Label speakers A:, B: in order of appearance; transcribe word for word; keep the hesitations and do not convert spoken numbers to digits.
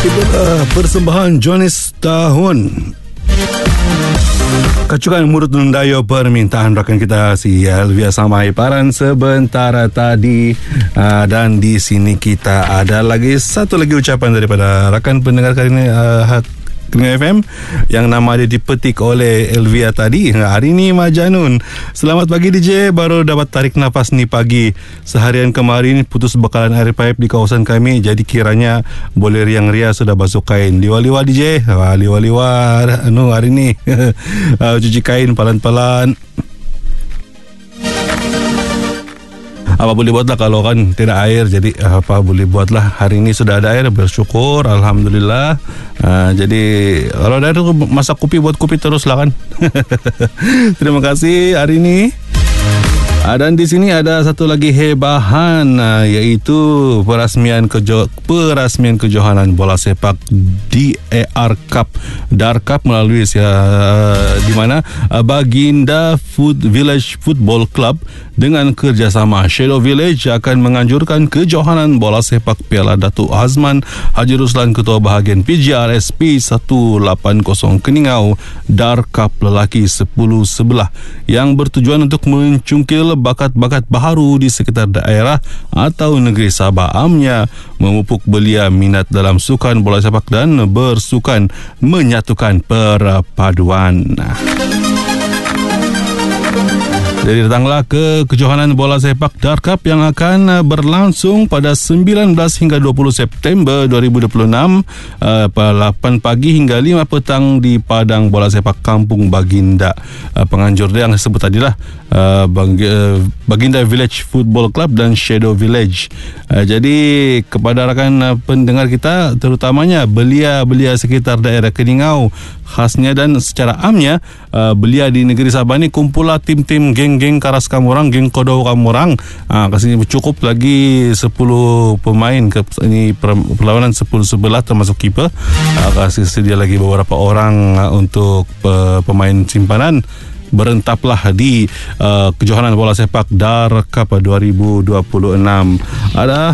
A: Itulah persembahan Jonis Tahun. Kacukan Murut Nundayo permintaan rakan kita si Elvia samai paran sebentar tadi, uh, dan di sini kita ada lagi satu lagi ucapan daripada rakan pendengar kali ini, uh, Kedengar F M, yang nama dia dipetik oleh Elvia tadi. Hari ni Majanun, selamat pagi D J, baru dapat tarik nafas ni pagi. Seharian kemarin putus bekalan air pipe di kawasan kami, jadi kiranya boleh riang ria sudah basuh kain. Liwa-liwa D J, wah, liwa-liwa anu hari ni. uh, cuci kain pelan-pelan. Apa boleh buatlah kalau kan tidak air, jadi apa boleh buatlah. Hari ini sudah ada air, bersyukur, alhamdulillah. Uh, jadi kalau ada air, masak kopi, buat kopi teruslah kan. Terima kasih hari ini. Dan di sini ada satu lagi hebahan, iaitu perasmian kejo perasmian kejohanan bola sepak D A R Cup, D A R Cup melalui uh, di mana uh, Baginda Food Village Football Club dengan kerjasama Shadow Village akan menganjurkan kejohanan bola sepak Piala Datuk Azman Haji Ruslan, Ketua Bahagian P G R S P seratus lapan puluh Keningau, D A R Cup lelaki sepuluh sebelah, yang bertujuan untuk mencungkil bakat-bakat baharu di sekitar daerah atau negeri Sabah amnya, memupuk belia minat dalam sukan bola sepak dan bersukan menyatukan perpaduan. Jadi datanglah ke kejohanan bola sepak D A R Cup yang akan berlangsung pada sembilan belas hingga dua puluh September dua ribu dua puluh enam, uh, pada lapan pagi hingga lima petang di Padang Bola Sepak Kampung Baginda. Uh, penganjur dia yang disebut tadilah uh, Baginda Village Football Club dan Shadow Village. Uh, jadi kepada rakan uh, pendengar kita, terutamanya belia-belia sekitar daerah Keningau khasnya dan secara amnya, uh, belia di negeri Sabah ni kumpulah tim-tim geng-geng karas kamurang, geng kodau kamurang. Uh, kasih cukup lagi sepuluh pemain ke ini perlawanan sepuluh sebelah termasuk kiper. Uh, kasih sedia lagi beberapa orang uh, untuk uh, pemain simpanan. Berentaplah di uh, kejohanan bola sepak D A R Cup dua ribu dua puluh enam. Ada